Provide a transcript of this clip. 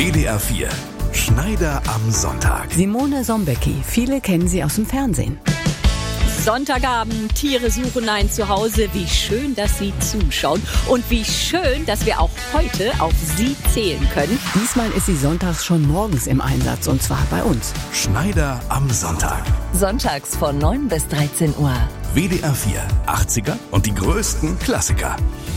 WDR 4. Schneider am Sonntag. Simone Sombecki, viele kennen sie aus dem Fernsehen. Sonntagabend, Tiere suchen ein Zuhause. Wie schön, dass Sie zuschauen und wie schön, dass wir auch heute auf Sie zählen können. Diesmal ist sie sonntags schon morgens im Einsatz und zwar bei uns. Schneider am Sonntag. Sonntags von 9 bis 13 Uhr. WDR 4. 80er und die größten Klassiker.